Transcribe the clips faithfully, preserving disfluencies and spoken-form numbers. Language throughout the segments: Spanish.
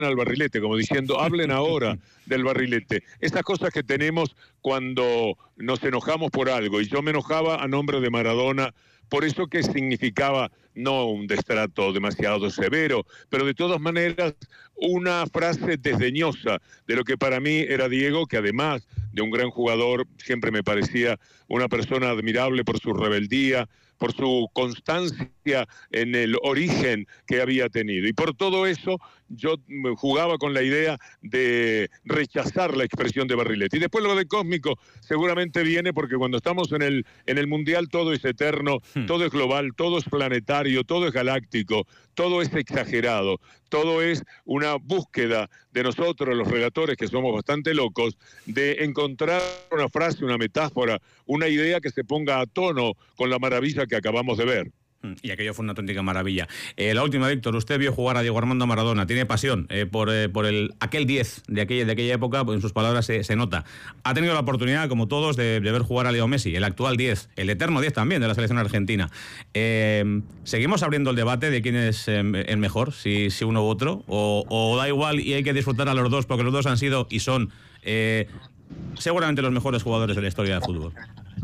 al barrilete, como diciendo, hablen ahora del barrilete. Esas cosas que tenemos cuando nos enojamos por algo, y yo me enojaba a nombre de Maradona, por eso que significaba no un destrato demasiado severo, pero de todas maneras una frase desdeñosa de lo que para mí era Diego, que además de un gran jugador, siempre me parecía una persona admirable por su rebeldía, por su constancia en el origen que había tenido. Y por todo eso yo jugaba con la idea de rechazar la expresión de barrilete. Y después lo de cósmico seguramente viene porque cuando estamos en el, en el Mundial todo es eterno, hmm. todo es global, todo es planetario, todo es galáctico, todo es exagerado, todo es una búsqueda de nosotros, los relatores, que somos bastante locos, de encontrar una frase, una metáfora, una idea que se ponga a tono con la maravilla que acabamos de ver. Y aquello fue una auténtica maravilla. Eh, la última, Víctor, usted vio jugar a Diego Armando Maradona, tiene pasión eh, por, eh, por el, aquel diez de aquella, de aquella época, pues en sus palabras se, se nota. Ha tenido la oportunidad, como todos, de, de ver jugar a Leo Messi, el actual diez, el eterno diez también de la selección argentina. Eh, ¿Seguimos abriendo el debate de quién es eh, el mejor, si, si uno u otro? O, ¿O da igual y hay que disfrutar a los dos, porque los dos han sido y son eh, seguramente los mejores jugadores de la historia del fútbol?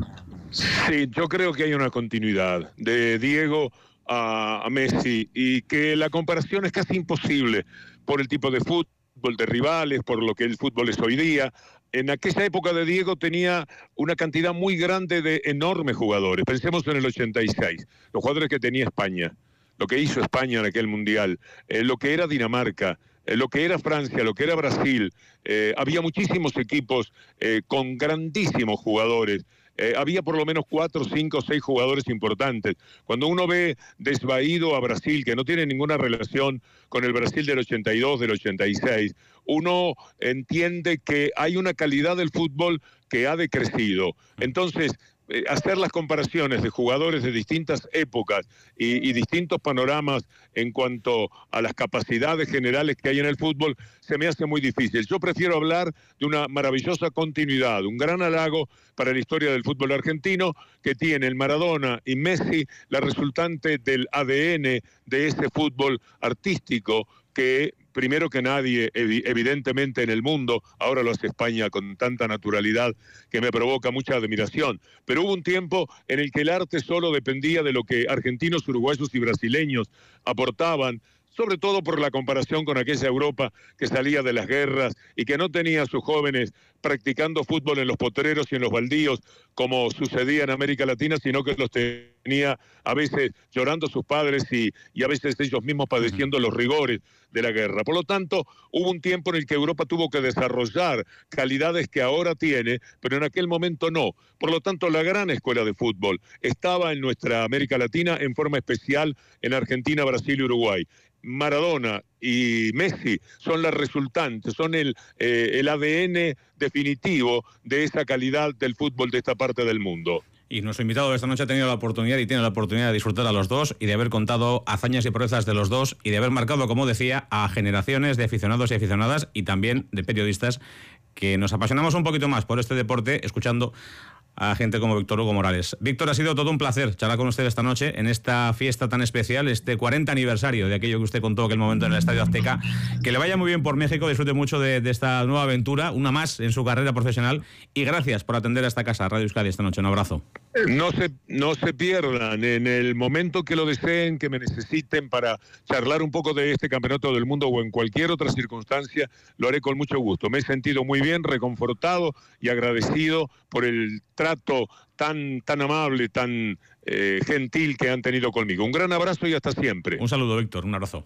Sí, yo creo que hay una continuidad de Diego a, a Messi y que la comparación es casi imposible por el tipo de fútbol, de rivales, por lo que el fútbol es hoy día. En aquella época de Diego tenía una cantidad muy grande de enormes jugadores. Pensemos en el ochenta y seis, los jugadores que tenía España, lo que hizo España en aquel Mundial, eh, lo que era Dinamarca, eh, lo que era Francia, lo que era Brasil. Eh, había muchísimos equipos eh, con grandísimos jugadores. Eh, había por lo menos cuatro, cinco, seis jugadores importantes. Cuando uno ve desvaído a Brasil, que no tiene ninguna relación con el Brasil del ochenta y dos, del ochenta y seis, uno entiende que hay una calidad del fútbol que ha decrecido. Entonces, eh, hacer las comparaciones de jugadores de distintas épocas y, y distintos panoramas en cuanto a las capacidades generales que hay en el fútbol se me hace muy difícil. Yo prefiero hablar de una maravillosa continuidad, un gran halago para la historia del fútbol argentino que tiene el Maradona y Messi, la resultante del A D N de ese fútbol artístico que primero que nadie, evidentemente en el mundo, ahora lo hace España con tanta naturalidad que me provoca mucha admiración, pero hubo un tiempo en el que el arte solo dependía de lo que argentinos, uruguayos y brasileños aportaban, sobre todo por la comparación con aquella Europa que salía de las guerras y que no tenía a sus jóvenes practicando fútbol en los potreros y en los baldíos, como sucedía en América Latina, sino que los tenía a veces llorando sus padres y, y a veces ellos mismos padeciendo los rigores de la guerra. Por lo tanto, hubo un tiempo en el que Europa tuvo que desarrollar calidades que ahora tiene, pero en aquel momento no. Por lo tanto, la gran escuela de fútbol estaba en nuestra América Latina, en forma especial en Argentina, Brasil y Uruguay. Maradona y Messi son las resultantes, son el, eh, el A D N definitivo de esa calidad del fútbol de esta parte del mundo. Y nuestro invitado de esta noche ha tenido la oportunidad y tiene la oportunidad de disfrutar a los dos y de haber contado hazañas y proezas de los dos y de haber marcado, como decía, a generaciones de aficionados y aficionadas y también de periodistas que nos apasionamos un poquito más por este deporte escuchando a gente como Víctor Hugo Morales. Víctor, ha sido todo un placer charlar con usted esta noche en esta fiesta tan especial, este cuarenta aniversario de aquello que usted contó aquel momento en el Estadio Azteca. Que le vaya muy bien por México, disfrute mucho de, de esta nueva aventura, una más en su carrera profesional, y gracias por atender a esta casa, Radio Euskadi, esta noche. Un abrazo. No se, no se pierdan, en el momento que lo deseen, que me necesiten para charlar un poco de este campeonato del mundo o en cualquier otra circunstancia, lo haré con mucho gusto. Me he sentido muy bien, reconfortado y agradecido por el trato tan, tan amable, tan eh, gentil que han tenido conmigo. Un gran abrazo y hasta siempre. Un saludo, Víctor, un abrazo.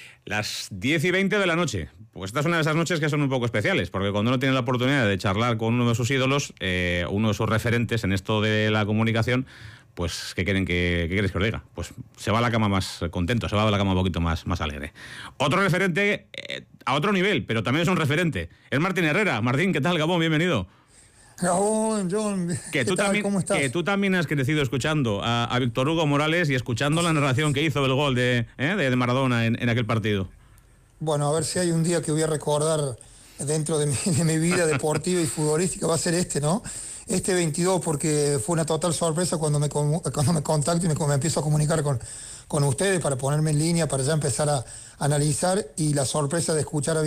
Las diez y veinte de la noche. Pues esta es una de esas noches que son un poco especiales, porque cuando uno tiene la oportunidad de charlar con uno de sus ídolos, eh, uno de sus referentes en esto de la comunicación, pues ¿qué quieren que, qué queréis que os diga? Pues se va a la cama más contento, se va a la cama un poquito más, más alegre. Otro referente eh, a otro nivel, pero también es un referente, es Martín Herrera. Martín, ¿qué tal, Gabón? Bienvenido. Gabón, John, que tú, tal? también, ¿Cómo estás? que tú también has crecido escuchando a, a Víctor Hugo Morales y escuchando la narración que hizo del gol de, ¿eh? de, de Maradona en, en aquel partido. Bueno, a ver si hay un día que voy a recordar dentro de mi, de mi vida deportiva y futbolística, va a ser este, ¿no? Este veintidós, porque fue una total sorpresa cuando me, cuando me contacto y me, me empiezo a comunicar con, con ustedes para ponerme en línea, para ya empezar a, a analizar, y la sorpresa de escuchar a